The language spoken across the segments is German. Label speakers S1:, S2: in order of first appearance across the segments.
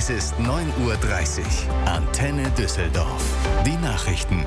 S1: Es ist 9:30 Uhr. Antenne Düsseldorf. Die Nachrichten.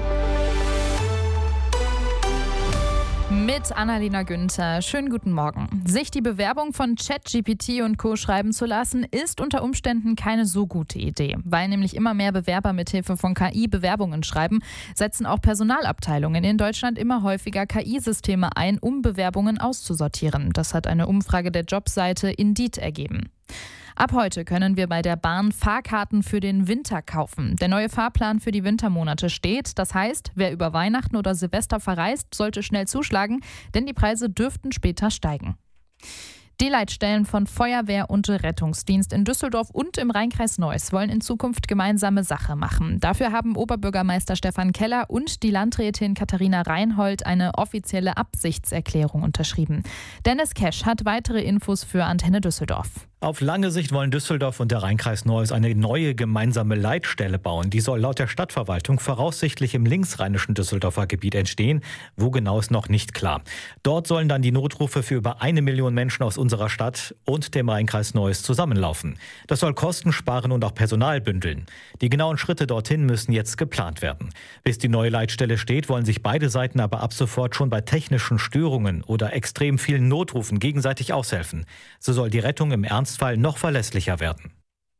S2: Mit Annalena Günther. Schönen guten Morgen. Sich die Bewerbung von ChatGPT und Co. schreiben zu lassen, ist unter Umständen keine so gute Idee. Weil nämlich immer mehr Bewerber mithilfe von KI Bewerbungen schreiben, setzen auch Personalabteilungen in Deutschland immer häufiger KI-Systeme ein, um Bewerbungen auszusortieren. Das hat eine Umfrage der Jobseite Indeed ergeben. Ab heute können wir bei der Bahn Fahrkarten für den Winter kaufen. Der neue Fahrplan für die Wintermonate steht. Das heißt, wer über Weihnachten oder Silvester verreist, sollte schnell zuschlagen, denn die Preise dürften später steigen. Die Leitstellen von Feuerwehr und Rettungsdienst in Düsseldorf und im Rheinkreis Neuss wollen in Zukunft gemeinsame Sache machen. Dafür haben Oberbürgermeister Stefan Keller und die Landrätin Katharina Reinhold eine offizielle Absichtserklärung unterschrieben. Dennis Kesch hat weitere Infos für Antenne Düsseldorf.
S3: Auf lange Sicht wollen Düsseldorf und der Rheinkreis Neuss eine neue gemeinsame Leitstelle bauen. Die soll laut der Stadtverwaltung voraussichtlich im linksrheinischen Düsseldorfer Gebiet entstehen. Wo genau ist noch nicht klar. Dort sollen dann die Notrufe für über 1 Million Menschen aus unserer Stadt und dem Rheinkreis Neuss zusammenlaufen. Das soll Kosten sparen und auch Personal bündeln. Die genauen Schritte dorthin müssen jetzt geplant werden. Bis die neue Leitstelle steht, wollen sich beide Seiten aber ab sofort schon bei technischen Störungen oder extrem vielen Notrufen gegenseitig aushelfen. So soll die Rettung im Ernstfall noch verlässlicher werden.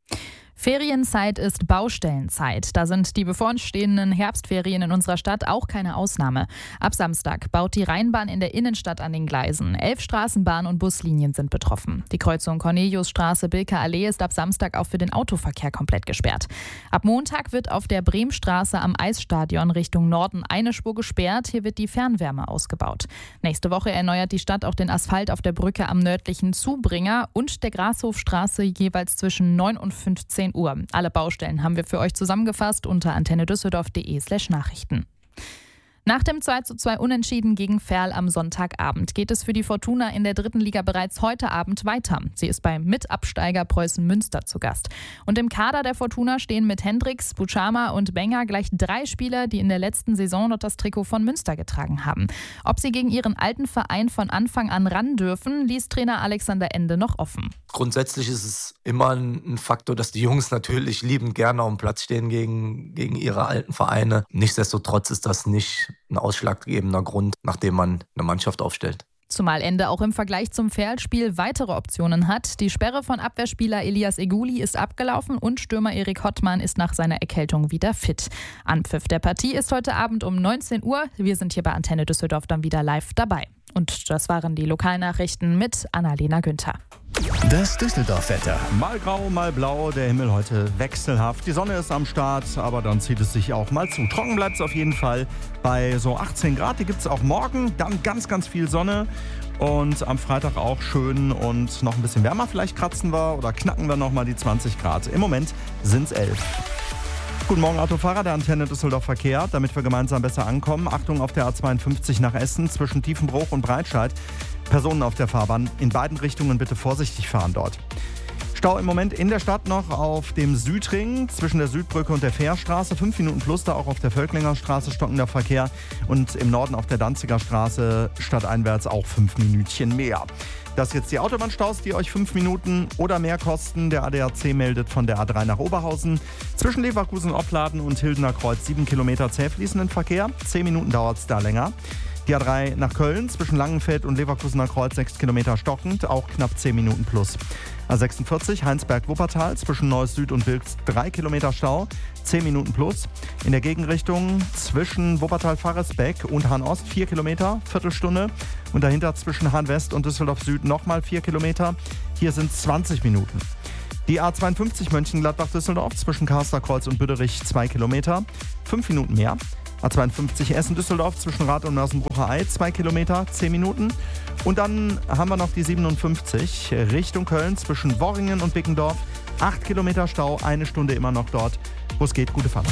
S2: Ferienzeit ist Baustellenzeit. Da sind die bevorstehenden Herbstferien in unserer Stadt auch keine Ausnahme. Ab Samstag baut die Rheinbahn in der Innenstadt an den Gleisen. 11 Straßenbahn- und Buslinien sind betroffen. Die Kreuzung Corneliusstraße-Bilker-Allee ist ab Samstag auch für den Autoverkehr komplett gesperrt. Ab Montag wird auf der Bremstraße am Eisstadion Richtung Norden eine Spur gesperrt. Hier wird die Fernwärme ausgebaut. Nächste Woche erneuert die Stadt auch den Asphalt auf der Brücke am nördlichen Zubringer und der Grashofstraße jeweils zwischen 9 und 15 Uhr. Alle Baustellen haben wir für euch zusammengefasst unter antennedüsseldorf.de/Nachrichten. Nach dem 2:2 Unentschieden gegen Verl am Sonntagabend geht es für die Fortuna in der 3. Liga bereits heute Abend weiter. Sie ist beim Mitabsteiger Preußen Münster zu Gast. Und im Kader der Fortuna stehen mit Hendricks, Buchama und Benger gleich 3 Spieler, die in der letzten Saison noch das Trikot von Münster getragen haben. Ob sie gegen ihren alten Verein von Anfang an ran dürfen, ließ Trainer Alexander Ende noch offen.
S4: Grundsätzlich ist es immer ein Faktor, dass die Jungs natürlich liebend gerne auf dem Platz stehen gegen ihre alten Vereine. Nichtsdestotrotz ist das nicht ein ausschlaggebender Grund, nachdem man eine Mannschaft aufstellt.
S2: Zumal Ende auch im Vergleich zum Verl-Spiel weitere Optionen hat. Die Sperre von Abwehrspieler Elias Eguli ist abgelaufen und Stürmer Erik Hottmann ist nach seiner Erkältung wieder fit. Anpfiff der Partie ist heute Abend um 19 Uhr. Wir sind hier bei Antenne Düsseldorf dann wieder live dabei. Und das waren die Lokalnachrichten mit Annalena Günther.
S1: Das Düsseldorf-Wetter.
S5: Mal grau, mal blau, der Himmel heute wechselhaft. Die Sonne ist am Start, aber dann zieht es sich auch mal zu. Trocken bleibt es auf jeden Fall bei so 18 Grad. Die gibt es auch morgen, dann ganz, ganz viel Sonne. Und am Freitag auch schön und noch ein bisschen wärmer. Vielleicht kratzen wir oder knacken wir nochmal die 20 Grad. Im Moment sind es 11. Guten Morgen, Autofahrer der Antenne Düsseldorf Verkehr. Damit wir gemeinsam besser ankommen, Achtung auf der A52 nach Essen zwischen Tiefenbruch und Breitscheid. Personen auf der Fahrbahn in beiden Richtungen bitte vorsichtig fahren dort. Stau im Moment in der Stadt noch auf dem Südring zwischen der Südbrücke und der Fährstraße. 5 Minuten plus da auch auf der Völklinger Straße stockender Verkehr. Und im Norden auf der Danziger Straße stadteinwärts auch 5 Minütchen mehr. Das jetzt die Autobahnstaus, die euch 5 Minuten oder mehr kosten. Der ADAC meldet von der A3 nach Oberhausen. Zwischen Leverkusen-Opladen und Hildener Kreuz 7 Kilometer zäh fließenden Verkehr. 10 Minuten dauert es da länger. Die A3 nach Köln zwischen Langenfeld und Leverkusener Kreuz 6 Kilometer stockend, auch knapp 10 Minuten plus. A46 Heinsberg-Wuppertal zwischen Neuss Süd und Wilks 3 Kilometer Stau, 10 Minuten plus. In der Gegenrichtung zwischen Wuppertal-Faresbeck und Hahn-Ost 4 Kilometer, Viertelstunde. Und dahinter zwischen Hahn-West und Düsseldorf Süd nochmal 4 Kilometer. Hier sind es 20 Minuten. Die A52 Mönchengladbach-Düsseldorf zwischen Karsterkreuz und Büderich 2 Kilometer, 5 Minuten mehr. A52 Essen-Düsseldorf zwischen Rath und Mörsenbrucher Ei 2 Kilometer, 10 Minuten. Und dann haben wir noch die 57 Richtung Köln zwischen Worringen und Bickendorf. 8 Kilometer Stau, 1 Stunde immer noch dort, wo es geht. Gute Fahrt.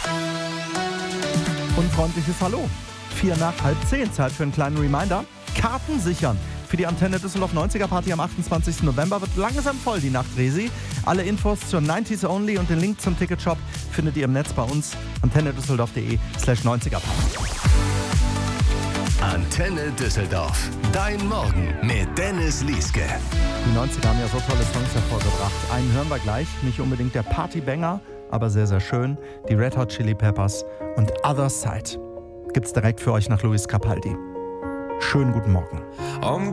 S5: Und freundliches Hallo. 9:45, Zeit für einen kleinen Reminder. Karten sichern. Für die Antenne Düsseldorf 90er Party am 28. November wird langsam voll die Nacht Resi. Alle Infos zur 90s Only und den Link zum Ticketshop findet ihr im Netz bei uns. antennedüsseldorf.de/90er Party.
S1: Antenne Düsseldorf. Dein Morgen mit Dennis Lieske.
S5: Die 90er haben ja so tolle Songs hervorgebracht. Einen hören wir gleich, nicht unbedingt der Partybanger, aber sehr, sehr schön. Die Red Hot Chili Peppers und Other Side. Gibt's direkt für euch nach Luis Capaldi. Schönen guten Morgen.